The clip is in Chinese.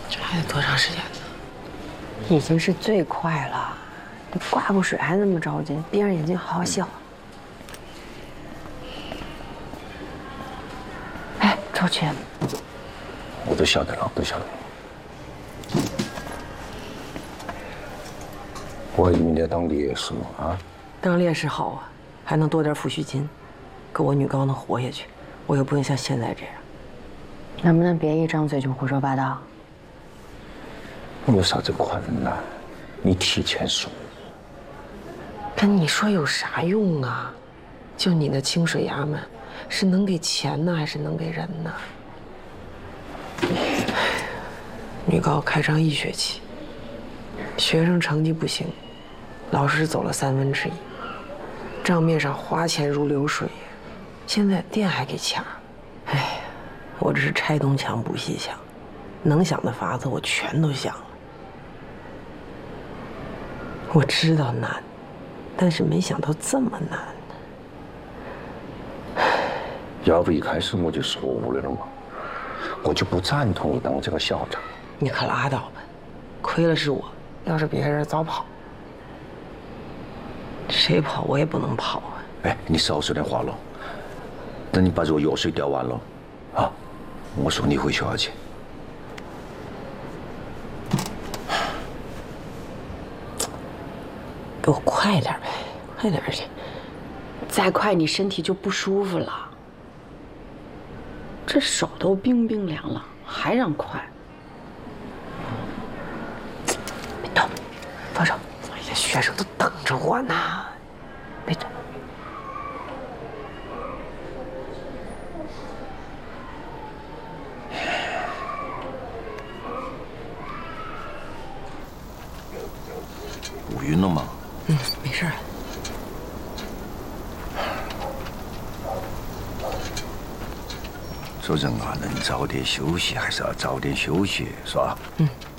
这还得多长时间呢？ 已经是最快了，你挂过水还那么着急？闭上眼睛，好好歇会儿。哎，周全， 我都晓得了，都晓得了。我以为你要当烈士啊。 当烈士好啊，还能多点抚恤金，可我女高能活下去，我又不用像现在这样。 能不能别一张嘴就胡说八道？ 有啥子困难，你提前说。 跟你说有啥用啊？就你那清水衙门，是能给钱呢，还是能给人呢？女高开张1学期，学生成绩不行，老师走了1/3，账面上花钱如流水，现在店还给掐。哎呀，我这是拆东墙补西墙，能想的法子我全都想了。我知道难，但是没想到这么难。 要不一开始我就说了嘛，我就不赞同你当这个校长。 你可拉倒吧，亏了是我，要是别人早跑。谁跑我也不能跑啊。 哎，你少说点话了。等你把这个药水调完了，啊，我送你回学校去。 给我快点呗，快点去！ 再快你身体就不舒服了。这手都冰冰凉了，还让快？ 别动，放手！哎呀，学生都等着我呢，别动。 不晕了吗？ 没事了。 说人啊，能早点休息还是要早点休息，是吧？